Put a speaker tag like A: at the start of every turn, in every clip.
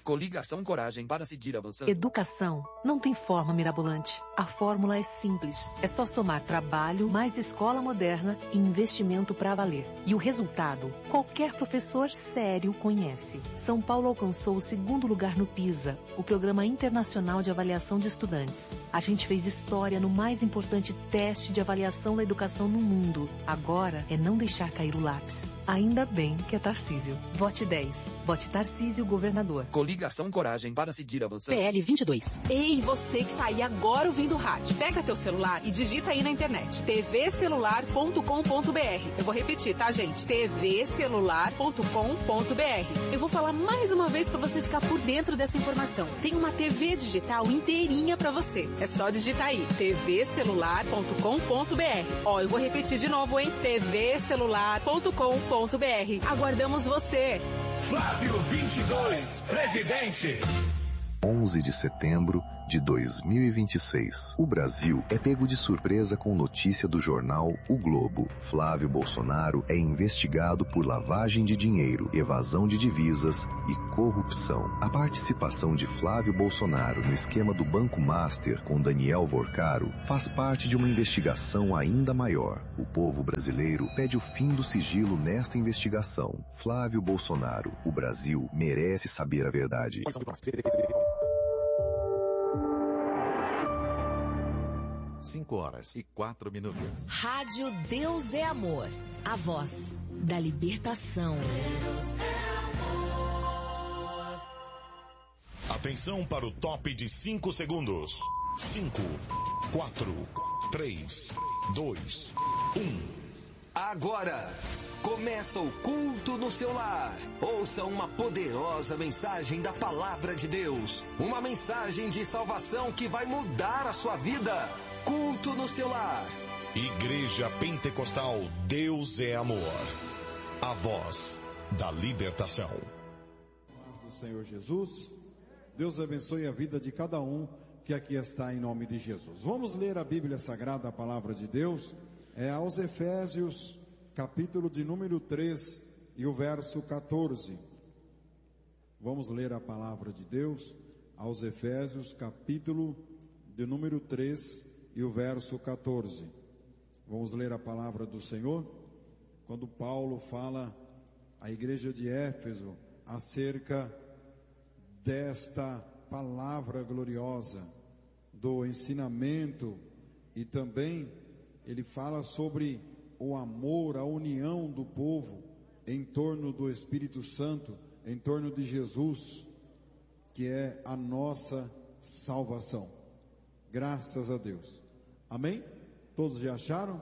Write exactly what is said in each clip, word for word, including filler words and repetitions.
A: Coligação Coragem para seguir avançando.
B: Educação não tem forma mirabolante. A fórmula é simples. É só somar trabalho, mais escola moderna e investimento para valer. E o resultado, qualquer professor sério conhece. São Paulo alcançou o segundo lugar no PISA, o Programa Internacional de Avaliação de Estudantes. A gente fez história no mais importante teste de avaliação da educação no mundo. Agora é não deixar cair o lápis. Ainda bem que é Tarcísio. Vote dez. Vote Tarcísio, governador.
A: Coligação Coragem para seguir avançando.
C: P L vinte e dois. Ei, você que tá aí agora ouvindo o rádio. Pega teu celular e digita aí na internet. t v celular ponto com ponto b r. Eu vou repetir, tá, gente? t v celular ponto com ponto b r. Eu vou falar mais uma vez pra você ficar por dentro dessa informação. Tem uma T V digital inteirinha pra você. É só digitar aí. t v celular ponto com ponto b r. Ó, eu vou repetir de novo, hein? t v celular ponto com ponto b r. Aguardamos você.
D: Flávio vinte e dois, presidente.
E: onze de setembro de dois mil e vinte e seis. O Brasil é pego de surpresa com notícia do jornal O Globo. Flávio Bolsonaro é investigado por lavagem de dinheiro, evasão de divisas e corrupção. A participação de Flávio Bolsonaro no esquema do Banco Master com Daniel Vorcaro faz parte de uma investigação ainda maior. O povo brasileiro pede o fim do sigilo nesta investigação. Flávio Bolsonaro, o Brasil merece saber a verdade.
F: Cinco horas e quatro minutos.
G: Rádio Deus é Amor, a voz da libertação. Deus é
D: amor. Atenção para o top de cinco segundos. Cinco, quatro, três, dois, um.
H: Agora começa o culto no seu lar. Ouça uma poderosa mensagem da palavra de Deus. Uma mensagem de salvação que vai mudar a sua vida. Culto no seu lar.
D: Igreja Pentecostal Deus é Amor. A voz da libertação.
I: Paz do Senhor Jesus. Deus abençoe a vida de cada um que aqui está em nome de Jesus. Vamos ler a Bíblia Sagrada, a palavra de Deus. É aos Efésios, capítulo de número três e o verso quatorze. Vamos ler a palavra de Deus aos Efésios, capítulo de número três e o verso quatorze. Vamos ler a palavra do Senhor. Quando Paulo fala à igreja de Éfeso acerca desta palavra gloriosa, do ensinamento, e também ele fala sobre o amor, a união do povo em torno do Espírito Santo, em torno de Jesus, que é a nossa salvação. Graças a Deus. Amém? Todos já acharam?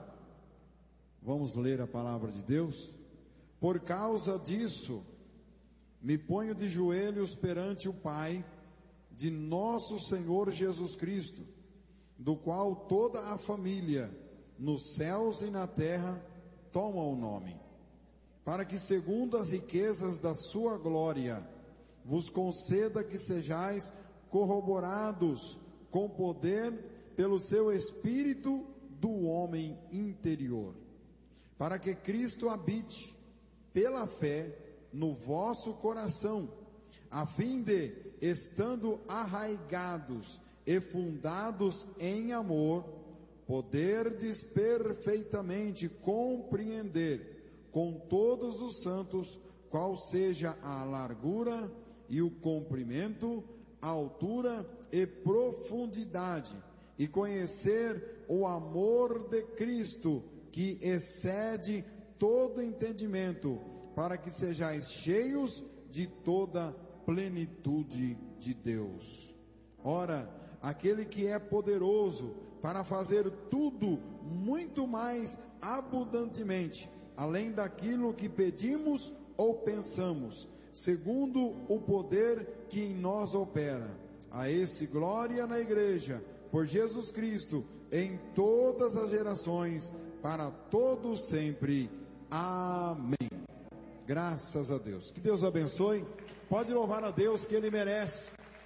I: Vamos ler a palavra de Deus. Por causa disso, me ponho de joelhos perante o Pai de nosso Senhor Jesus Cristo, do qual toda a família, nos céus e na terra, toma o nome, para que segundo as riquezas da sua glória, vos conceda que sejais corroborados com poder pelo seu espírito do homem interior, para que Cristo habite pela fé no vosso coração, a fim de, estando arraigados e fundados em amor, poderdes perfeitamente compreender com todos os santos qual seja a largura e o comprimento, a altura e profundidade, e conhecer o amor de Cristo, que excede todo entendimento, para que sejais cheios de toda plenitude de Deus. Ora, aquele que é poderoso para fazer tudo muito mais abundantemente, além daquilo que pedimos ou pensamos, segundo o poder que em nós opera. A esse glória na igreja, por Jesus Cristo, em todas as gerações, para todos sempre. Amém. Graças a Deus. Que Deus abençoe. Pode louvar a Deus, que Ele merece.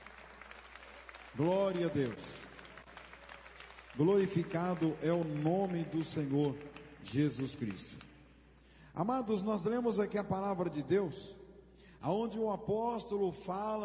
I: Glória a Deus. Glorificado é o nome do Senhor Jesus Cristo. Amados, nós lemos aqui a palavra de Deus, aonde o apóstolo fala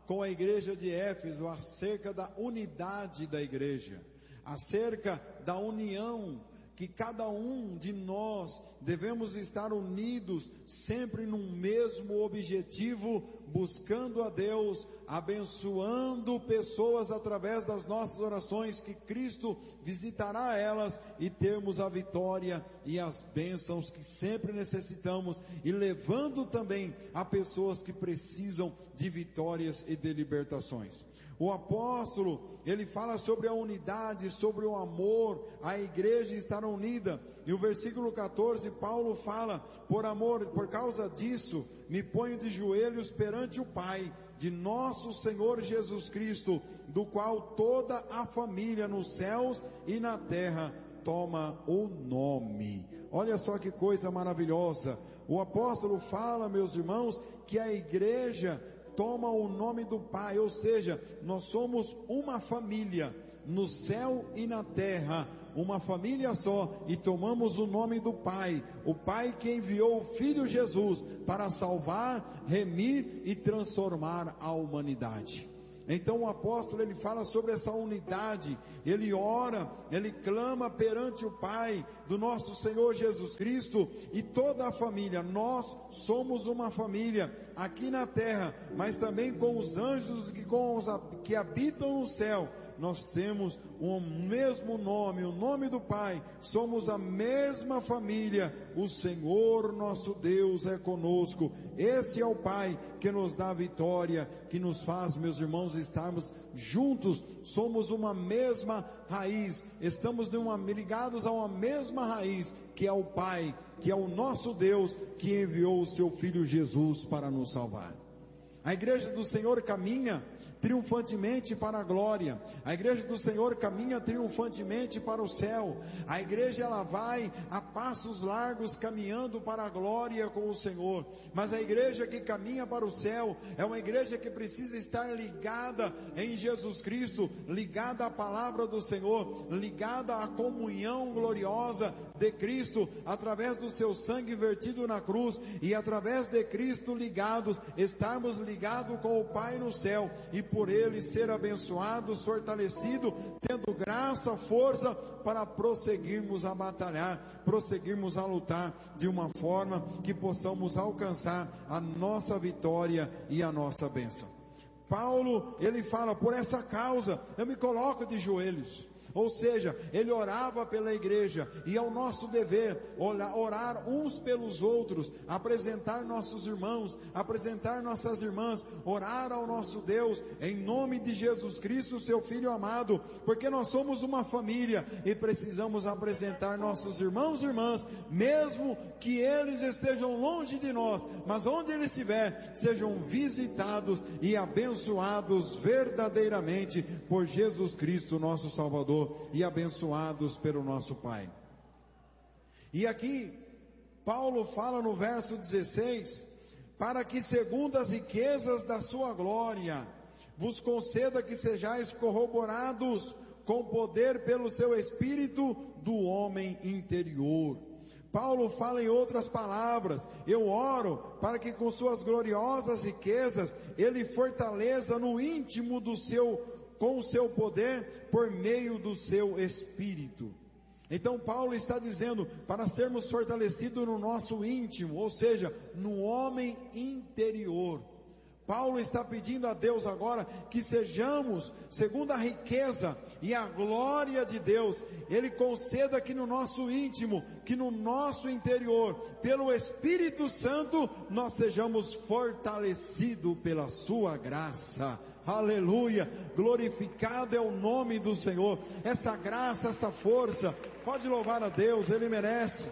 I: com a igreja de Éfeso acerca da unidade da igreja, acerca da união, que cada um de nós devemos estar unidos sempre num mesmo objetivo, buscando a Deus, abençoando pessoas através das nossas orações, que Cristo visitará elas e termos a vitória e as bênçãos que sempre necessitamos, e levando também a pessoas que precisam de vitórias e de libertações. O apóstolo, ele fala sobre a unidade, sobre o amor, a igreja estar unida. E o versículo catorze, Paulo fala: por amor, por causa disso, me ponho de joelhos perante o Pai de nosso Senhor Jesus Cristo, do qual toda a família nos céus e na terra toma o nome. Olha só que coisa maravilhosa. O apóstolo fala, meus irmãos, que a igreja toma o nome do Pai, ou seja, nós somos uma família, no céu e na terra, uma família só, e tomamos o nome do Pai, o Pai que enviou o Filho Jesus para salvar, remir e transformar a humanidade. Então o apóstolo, ele fala sobre essa unidade, ele ora, ele clama perante o Pai do nosso Senhor Jesus Cristo, e toda a família, nós somos uma família aqui na terra, mas também com os anjos que, com os, que habitam no céu. Nós temos o mesmo nome, o nome do Pai, somos a mesma família, o Senhor nosso Deus é conosco. Esse é o Pai que nos dá a vitória, que nos faz, meus irmãos, estarmos juntos, somos uma mesma raiz, estamos numa, ligados a uma mesma raiz, que é o Pai, que é o nosso Deus, que enviou o seu Filho Jesus para nos salvar. A igreja do Senhor caminha triunfantemente para a glória. A igreja do Senhor caminha triunfantemente para o céu. A igreja, ela vai a passos largos caminhando para a glória com o Senhor. Mas a igreja que caminha para o céu é uma igreja que precisa estar ligada em Jesus Cristo, ligada à palavra do Senhor, ligada à comunhão gloriosa de Cristo, através do seu sangue vertido na cruz, e através de Cristo ligados, estarmos ligados com o Pai no céu, e por ele ser abençoado, fortalecido, tendo graça, força para prosseguirmos a batalhar, prosseguirmos a lutar de uma forma que possamos alcançar a nossa vitória e a nossa bênção. Paulo, ele fala: por essa causa eu me coloco de joelhos. Ou seja, ele orava pela igreja, e é o nosso dever orar uns pelos outros, apresentar nossos irmãos, apresentar nossas irmãs, orar ao nosso Deus, em nome de Jesus Cristo, seu Filho amado, porque nós somos uma família, e precisamos apresentar nossos irmãos e irmãs, mesmo que eles estejam longe de nós, mas onde ele estiver, sejam visitados e abençoados verdadeiramente por Jesus Cristo, nosso Salvador, e abençoados pelo nosso Pai. E aqui Paulo fala no verso dezesseis: para que segundo as riquezas da sua glória vos conceda que sejais corroborados com poder pelo seu espírito do homem interior. Paulo fala em outras palavras: eu oro para que com suas gloriosas riquezas ele fortaleça no íntimo do seu com o seu poder, por meio do seu Espírito. Então Paulo está dizendo para sermos fortalecidos no nosso íntimo, ou seja, no homem interior. Paulo está pedindo a Deus agora que sejamos, segundo a riqueza e a glória de Deus, Ele conceda que no nosso íntimo, que no nosso interior, pelo Espírito Santo, nós sejamos fortalecidos pela sua graça. Aleluia, glorificado é o nome do Senhor. Essa graça, essa força, pode louvar a Deus, Ele merece.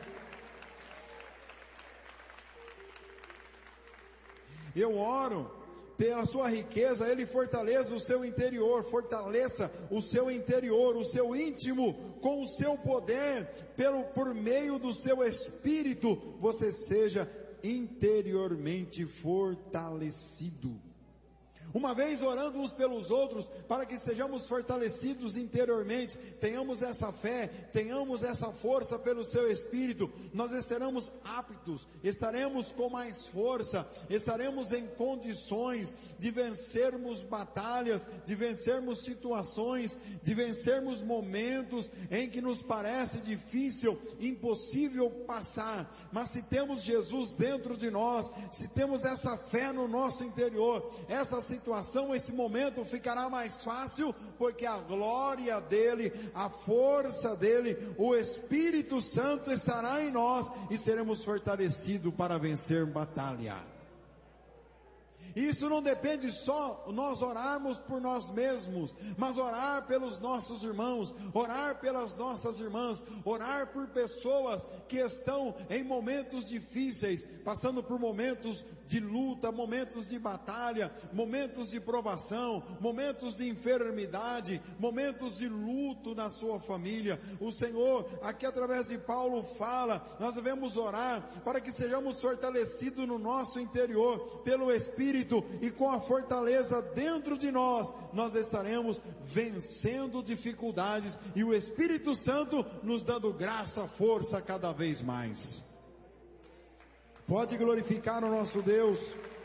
I: Eu oro pela sua riqueza, Ele fortaleça o seu interior, fortaleça o seu interior, o seu íntimo, com o seu poder, pelo, por meio do seu Espírito, você seja interiormente fortalecido. Uma vez orando uns pelos outros, para que sejamos fortalecidos interiormente, tenhamos essa fé, tenhamos essa força pelo seu Espírito, nós estaremos aptos, estaremos com mais força, estaremos em condições de vencermos batalhas, de vencermos situações, de vencermos momentos em que nos parece difícil, impossível passar. Mas se temos Jesus dentro de nós, se temos essa fé no nosso interior, essa situação, situação, esse momento ficará mais fácil, porque a glória dele, a força dele, o Espírito Santo estará em nós e seremos fortalecidos para vencer batalha. Isso não depende só nós orarmos por nós mesmos, mas orar pelos nossos irmãos, orar pelas nossas irmãs, orar por pessoas que estão em momentos difíceis, passando por momentos de luta, momentos de batalha, momentos de provação, momentos de enfermidade, momentos de luto na sua família. O Senhor, aqui através de Paulo fala, nós devemos orar para que sejamos fortalecidos no nosso interior, pelo Espírito, e com a fortaleza dentro de nós, nós estaremos vencendo dificuldades, e o Espírito Santo nos dando graça, força cada vez mais. Pode glorificar o nosso Deus.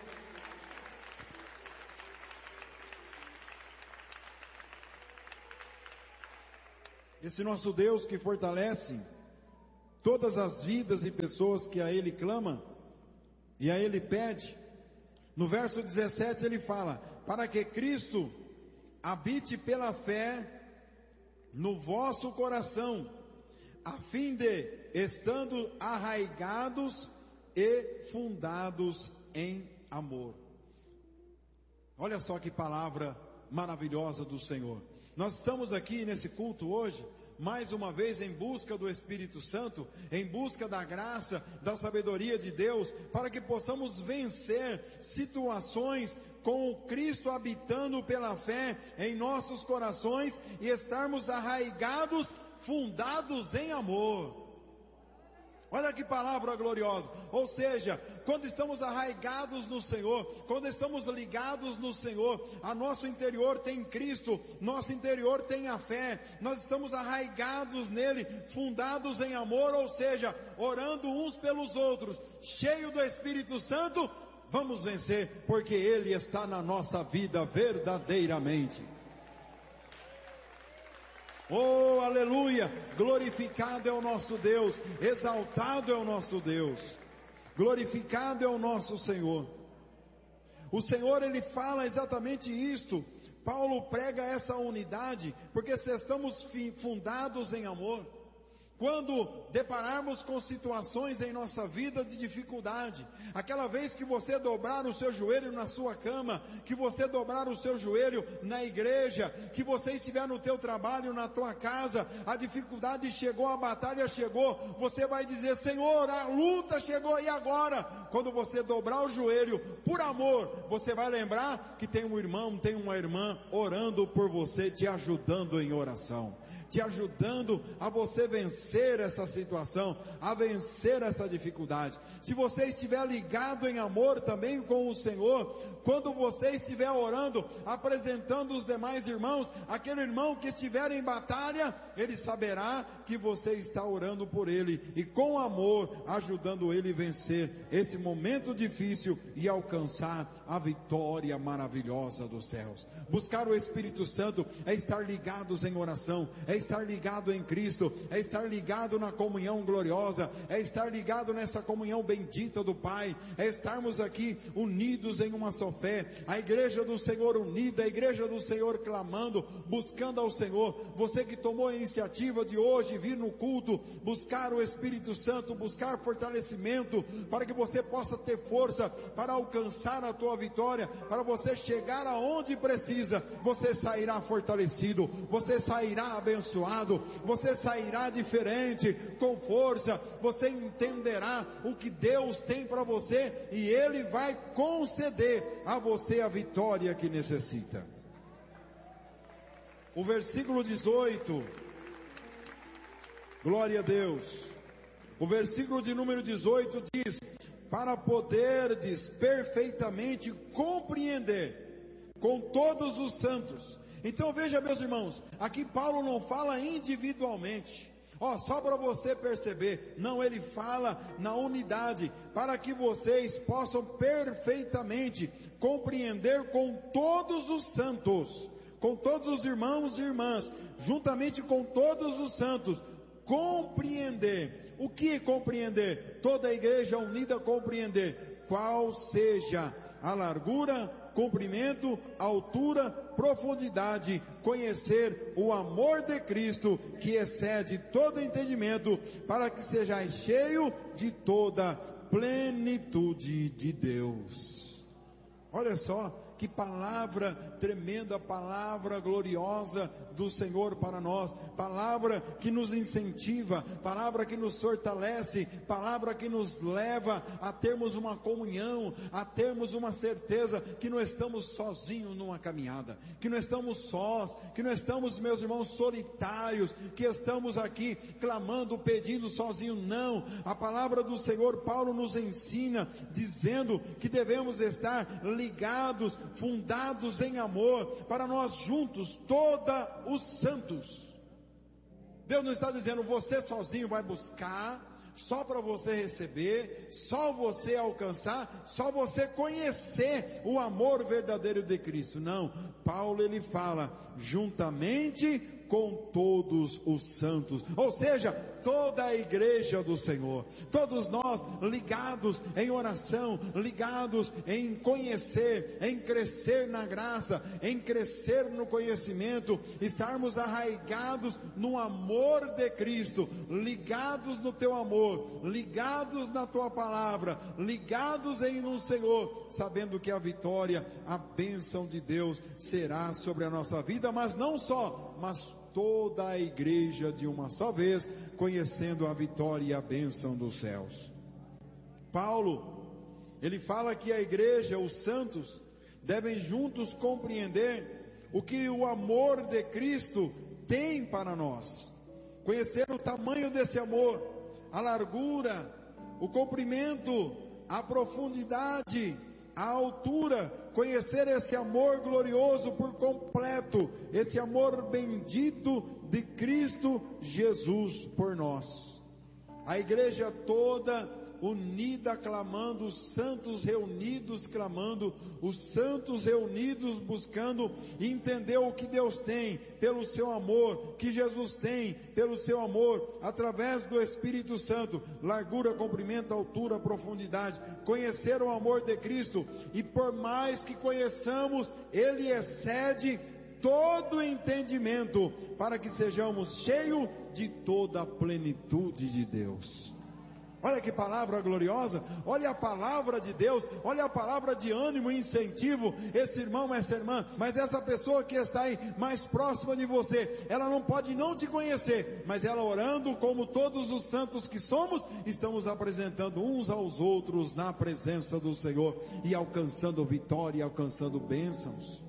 I: Esse nosso Deus que fortalece todas as vidas e pessoas que a Ele clama e a Ele pede. No verso dezessete ele fala, para que Cristo habite pela fé no vosso coração, a fim de, estando arraigados e fundados em amor. Olha só que palavra maravilhosa do Senhor. Nós estamos aqui nesse culto hoje, mais uma vez em busca do Espírito Santo, em busca da graça, da sabedoria de Deus, para que possamos vencer situações com o Cristo habitando pela fé em nossos corações e estarmos arraigados, fundados em amor. Olha que palavra gloriosa. Ou seja, quando estamos arraigados no Senhor, quando estamos ligados no Senhor, a nosso interior tem Cristo, nosso interior tem a fé, nós estamos arraigados nele, fundados em amor, ou seja, orando uns pelos outros, cheio do Espírito Santo, vamos vencer, porque Ele está na nossa vida verdadeiramente. Oh, aleluia, glorificado é o nosso Deus, exaltado é o nosso Deus, glorificado é o nosso Senhor. O Senhor, Ele fala exatamente isto. Paulo prega essa unidade, porque se estamos fundados em amor, quando depararmos com situações em nossa vida de dificuldade, aquela vez que você dobrar o seu joelho na sua cama, que você dobrar o seu joelho na igreja, que você estiver no teu trabalho, na tua casa, a dificuldade chegou, a batalha chegou, você vai dizer, Senhor, a luta chegou, e agora? Quando você dobrar o joelho, por amor, você vai lembrar que tem um irmão, tem uma irmã orando por você, te ajudando em oração, te ajudando a você vencer essa situação, a vencer essa dificuldade. Se você estiver ligado em amor também com o Senhor, quando você estiver orando, apresentando os demais irmãos, aquele irmão que estiver em batalha, ele saberá que você está orando por ele, e com amor, ajudando ele a vencer esse momento difícil e alcançar a vitória maravilhosa dos céus. Buscar o Espírito Santo é estar ligados em oração, é estar ligado em Cristo, é estar ligado na comunhão gloriosa, é estar ligado nessa comunhão bendita do Pai, é estarmos aqui unidos em uma só fé, a igreja do Senhor unida, a igreja do Senhor clamando, buscando ao Senhor. Você que tomou a iniciativa de hoje vir no culto, buscar o Espírito Santo, buscar fortalecimento, para que você possa ter força para alcançar a tua vitória, para você chegar aonde precisa, você sairá fortalecido, você sairá abençoado, você sairá diferente, com força, você entenderá o que Deus tem para você, e Ele vai conceder a você a vitória que necessita. O versículo dezoito, glória a Deus, o versículo de número dezoito diz, para poderdes perfeitamente compreender com todos os santos. Então veja, meus irmãos, aqui Paulo não fala individualmente. Ó, oh, só para você perceber, não, ele fala na unidade, para que vocês possam perfeitamente compreender com todos os santos, com todos os irmãos e irmãs, juntamente com todos os santos, compreender. O que compreender? Toda a igreja unida compreender qual seja a largura, comprimento, altura, profundidade, conhecer o amor de Cristo, que excede todo entendimento, para que sejais cheio de toda plenitude de Deus. Olha só, que palavra tremenda, palavra gloriosa do Senhor para nós, palavra que nos incentiva, palavra que nos fortalece, palavra que nos leva a termos uma comunhão, a termos uma certeza que não estamos sozinhos numa caminhada, que não estamos sós, que não estamos, meus irmãos, solitários, que estamos aqui clamando, pedindo sozinho. Não, a palavra do Senhor, Paulo nos ensina, dizendo que devemos estar ligados, fundados em amor, para nós juntos, todos os santos. Deus não está dizendo, você sozinho vai buscar, só para você receber, só você alcançar, só você conhecer o amor verdadeiro de Cristo. Não, Paulo ele fala, juntamente com todos os santos, ou seja, toda a igreja do Senhor, todos nós ligados em oração, ligados em conhecer, em crescer na graça, em crescer no conhecimento, estarmos arraigados no amor de Cristo, ligados no teu amor, ligados na tua palavra, ligados em um Senhor, sabendo que a vitória, a bênção de Deus será sobre a nossa vida, mas não só, mas toda a igreja de uma só vez, conhecendo a vitória e a bênção dos céus. Paulo, ele fala que a igreja, os santos, devem juntos compreender o que o amor de Cristo tem para nós, conhecer o tamanho desse amor, a largura, o comprimento, a profundidade, a altura, conhecer esse amor glorioso por completo, esse amor bendito de Cristo Jesus por nós. A igreja toda unida clamando, os santos reunidos clamando, os santos reunidos buscando entender o que Deus tem pelo seu amor, que Jesus tem pelo seu amor, através do Espírito Santo, largura, comprimento, altura, profundidade, conhecer o amor de Cristo, e por mais que conheçamos, Ele excede todo entendimento, para que sejamos cheios de toda a plenitude de Deus. Olha que palavra gloriosa, olha a palavra de Deus, olha a palavra de ânimo e incentivo. Esse irmão, essa irmã, mas essa pessoa que está aí mais próxima de você, ela não pode não te conhecer, mas ela orando como todos os santos que somos, estamos apresentando uns aos outros na presença do Senhor e alcançando vitória e alcançando bênçãos.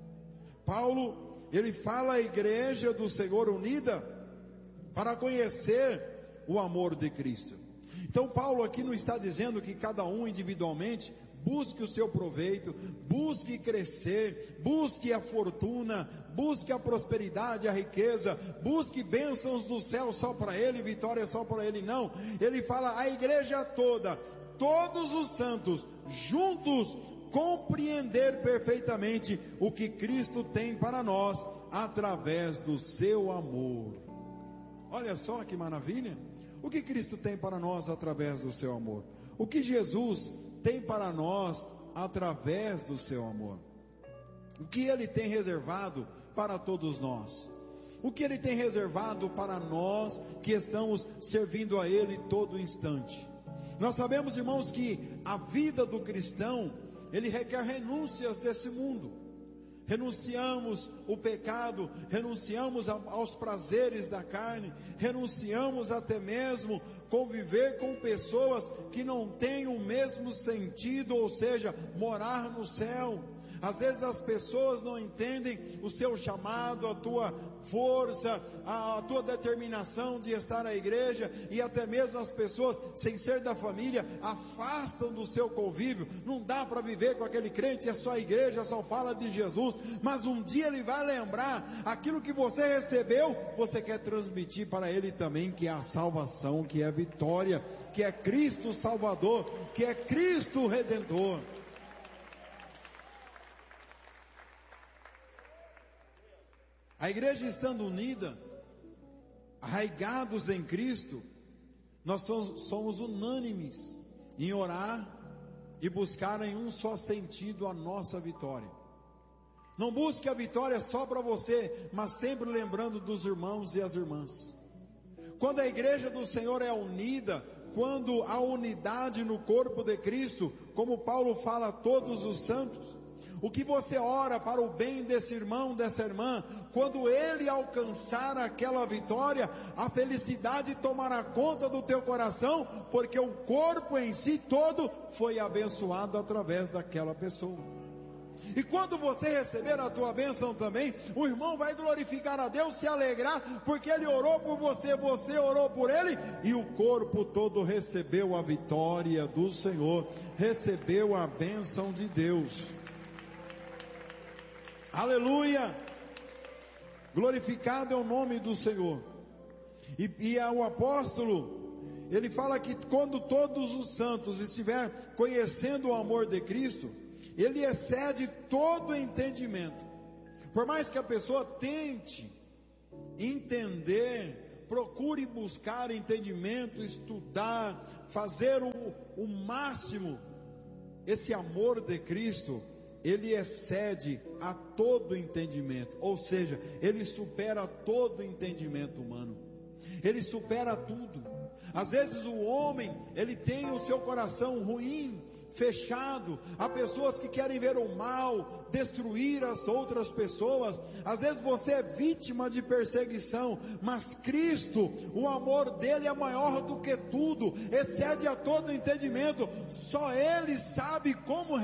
I: Paulo, ele fala à igreja do Senhor unida para conhecer o amor de Cristo. Então Paulo aqui não está dizendo que cada um individualmente busque o seu proveito, busque crescer, busque a fortuna, busque a prosperidade, a riqueza, busque bênçãos do céu só para ele, vitória só para ele. Não, ele fala a igreja toda, todos os santos juntos, compreender perfeitamente o que Cristo tem para nós através do seu amor. Olha só que maravilha! O que Cristo tem para nós através do seu amor? O que Jesus tem para nós através do seu amor? O que Ele tem reservado para todos nós? O que Ele tem reservado para nós que estamos servindo a Ele todo instante? Nós sabemos, irmãos, que a vida do cristão, ele requer renúncias desse mundo, renunciamos o pecado, renunciamos aos prazeres da carne, renunciamos até mesmo conviver com pessoas que não têm o mesmo sentido, ou seja, morar no céu. Às vezes as pessoas não entendem o seu chamado, a tua força, a tua determinação de estar na igreja, e até mesmo as pessoas, sem ser da família, afastam do seu convívio. Não dá para viver com aquele crente, é só a igreja, só fala de Jesus. Mas um dia ele vai lembrar aquilo que você recebeu, você quer transmitir para ele também, que é a salvação, que é a vitória, que é Cristo Salvador, que é Cristo Redentor. A igreja estando unida, arraigados em Cristo, nós somos, somos unânimes em orar e buscar em um só sentido a nossa vitória. Não busque a vitória só para você, mas sempre lembrando dos irmãos e as irmãs. Quando a igreja do Senhor é unida, quando há unidade no corpo de Cristo, como Paulo fala a todos os santos, o que você ora para o bem desse irmão, dessa irmã, quando ele alcançar aquela vitória, a felicidade tomará conta do teu coração, porque o corpo em si todo foi abençoado através daquela pessoa. E quando você receber a tua bênção também, o irmão vai glorificar a Deus, se alegrar, porque ele orou por você, você orou por ele, e o corpo todo recebeu a vitória do Senhor, recebeu a bênção de Deus. Aleluia! Glorificado é o nome do Senhor. E, e o apóstolo, ele fala que quando todos os santos estiver conhecendo o amor de Cristo, ele excede todo entendimento. Por mais que a pessoa tente entender, procure buscar entendimento, estudar, fazer o, o máximo, esse amor de Cristo, ele excede a todo entendimento, ou seja, ele supera todo entendimento humano, ele supera tudo. Às vezes o homem, ele tem o seu coração ruim, fechado, há pessoas que querem ver o mal, destruir as outras pessoas. Às vezes você é vítima de perseguição, mas Cristo, o amor dele é maior do que tudo, excede a todo entendimento. Só ele sabe como